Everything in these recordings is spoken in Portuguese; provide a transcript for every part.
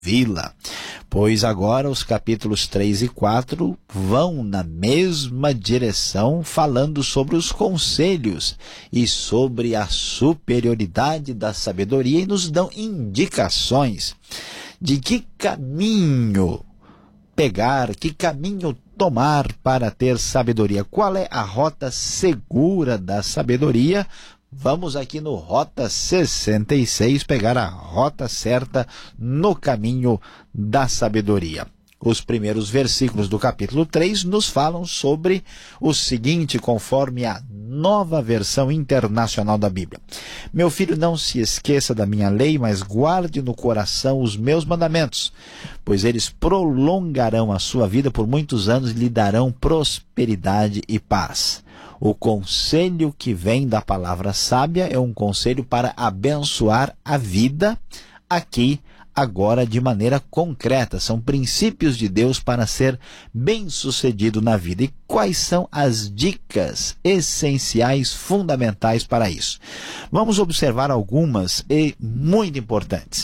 vila. Pois agora os capítulos 3 e 4 vão na mesma direção, falando sobre os conselhos e sobre a superioridade da sabedoria, e nos dão indicações de que caminho pegar, que caminho tomar para ter sabedoria. Qual é a rota segura da sabedoria? Vamos aqui no Rota 66 pegar a rota certa no caminho da sabedoria. Os primeiros versículos do capítulo 3 nos falam sobre o seguinte, conforme a Nova Versão Internacional da Bíblia. Meu filho, não se esqueça da minha lei, mas guarde no coração os meus mandamentos, pois eles prolongarão a sua vida por muitos anos e lhe darão prosperidade e paz. O conselho que vem da palavra sábia é um conselho para abençoar a vida aqui, agora, de maneira concreta. São princípios de Deus para ser bem-sucedido na vida. E quais são as dicas essenciais, fundamentais para isso? Vamos observar algumas e muito importantes.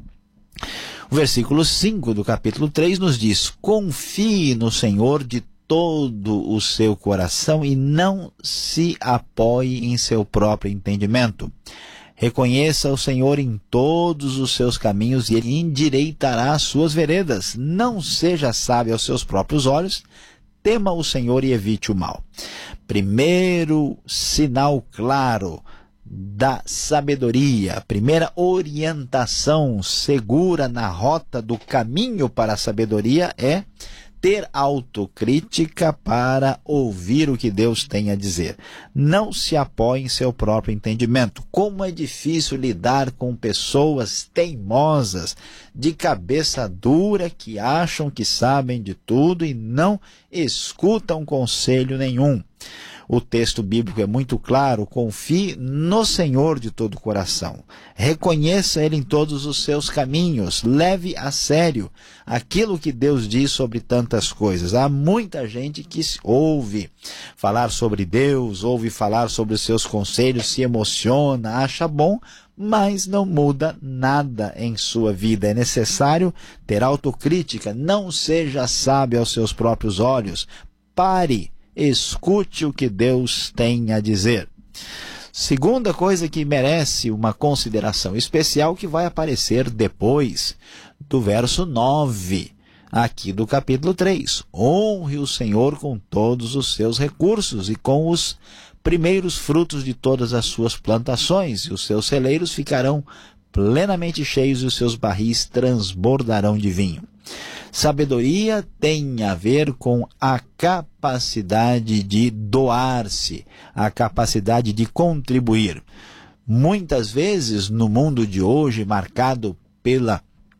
O versículo 5 do capítulo 3 nos diz: confie no Senhor de todo o seu coração e não se apoie em seu próprio entendimento. Reconheça o Senhor em todos os seus caminhos e Ele endireitará as suas veredas. Não seja sábio aos seus próprios olhos, tema o Senhor e evite o mal. Primeiro sinal claro da sabedoria, primeira orientação segura na rota do caminho para a sabedoria é ter autocrítica para ouvir o que Deus tem a dizer. Não se apoie em seu próprio entendimento. Como é difícil lidar com pessoas teimosas, de cabeça dura, que acham que sabem de tudo e não escutam conselho nenhum. O texto bíblico é muito claro: confie no Senhor de todo o coração. Reconheça Ele em todos os seus caminhos. Leve a sério aquilo que Deus diz sobre tantas coisas. Há muita gente que ouve falar sobre Deus, ouve falar sobre os seus conselhos, se emociona, acha bom, mas não muda nada em sua vida. É necessário ter autocrítica. Não seja sábio aos seus próprios olhos. Pare. Escute o que Deus tem a dizer. Segunda coisa que merece uma consideração especial, que vai aparecer depois do verso 9, aqui do capítulo 3. Honre o Senhor com todos os seus recursos e com os primeiros frutos de todas as suas plantações, e os seus celeiros ficarão plenamente cheios e os seus barris transbordarão de vinho. Sabedoria tem a ver com a capacidade de doar-se, a capacidade de contribuir. Muitas vezes, no mundo de hoje, marcado pela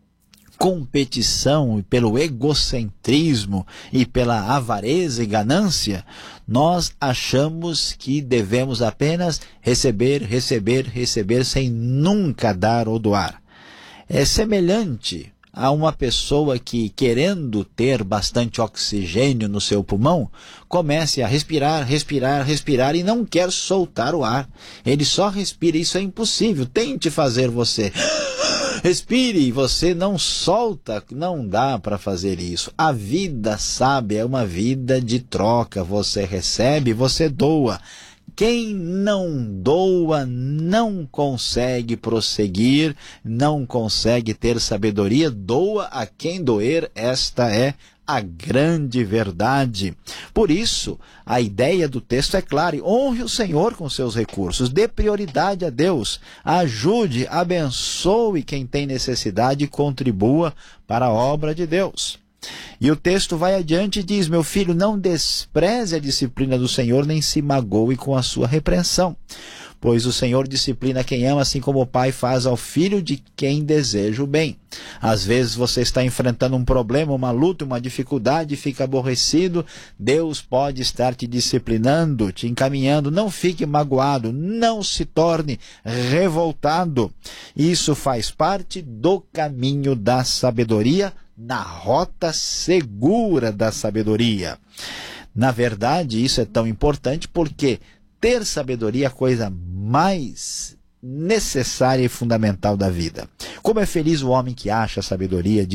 competição e pelo egocentrismo e pela avareza e ganância, nós achamos que devemos apenas receber, receber, receber, sem nunca dar ou doar. É semelhante a uma pessoa que, querendo ter bastante oxigênio no seu pulmão, comece a respirar, respirar, respirar e não quer soltar o ar. Ele só respira. Isso é impossível. Tente fazer você. Respire, você não solta, não dá para fazer isso. A vida sábia é uma vida de troca. Você recebe, você doa. Quem não doa não consegue prosseguir, não consegue ter sabedoria. Doa a quem doer, esta é a grande verdade. Por isso, a ideia do texto é clara: honre o Senhor com seus recursos, dê prioridade a Deus, ajude, abençoe quem tem necessidade e contribua para a obra de Deus. E o texto vai adiante e diz: meu filho, não despreze a disciplina do Senhor, nem se magoe com a sua repreensão. Pois o Senhor disciplina quem ama, assim como o pai faz ao filho de quem deseja o bem. Às vezes você está enfrentando um problema, uma luta, uma dificuldade, fica aborrecido. Deus pode estar te disciplinando, te encaminhando. Não fique magoado, não se torne revoltado. Isso faz parte do caminho da sabedoria, na rota segura da sabedoria. Na verdade, isso é tão importante porque ter sabedoria é a coisa mais necessária e fundamental da vida. Como é feliz o homem que acha a sabedoria,